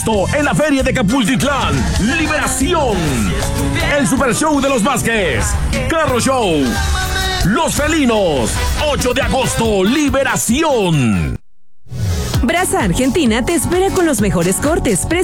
En la feria de Capultitlán, Liberación, el Super Show de los Vázquez, Carro Show, Los Felinos, 8 de agosto, Liberación. Brasa Argentina te espera con los mejores cortes,